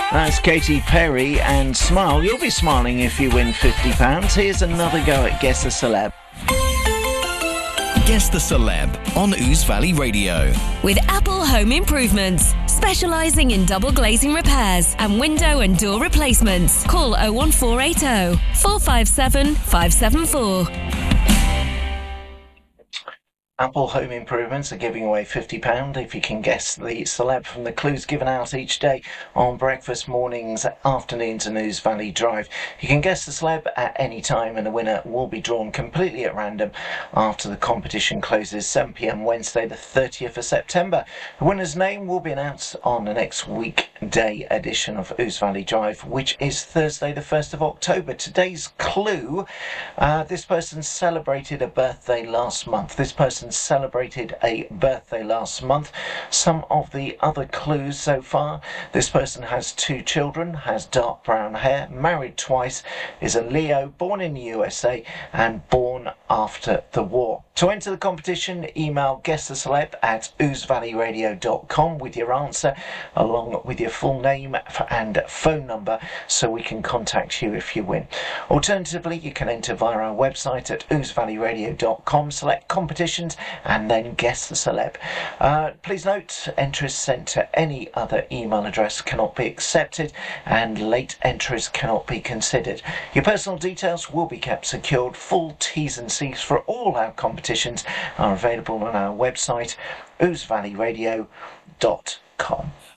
That's Katy Perry and Smile. You'll be smiling if you win £50. Here's another go at Guess the Celeb. Guess the Celeb on Ouse Valley Radio. With Apple Home Improvements, specialising in double glazing repairs and window and door replacements. Call 01480 457 574. Apple Home Improvements are giving away £50 if you can guess the celeb from the clues given out each day on breakfast, mornings, afternoons and Ouse Valley Drive. You can guess the celeb at any time and the winner will be drawn completely at random after the competition closes 7 p.m. Wednesday the 30th of September. The winner's name will be announced on the next weekday edition of Ouse Valley Drive, which is Thursday the 1st of October. Today's clue, this person celebrated a birthday last month. Some of the other clues so far: this person has 2 children, has dark brown hair, married twice, is a Leo, born in the USA and born after the war. To enter the competition, email guesstheceleb@ousevalleyradio.com with your answer along with your full name and phone number so we can contact you if you win. Alternatively, you can enter via our website at ousevalleyradio.com, select competitions and then guess the celeb. Please note, entries sent to any other email address cannot be accepted and late entries cannot be considered. Your personal details will be kept secured. Full T's and C's for all our competitions are available on our website ousevalleyradio.com.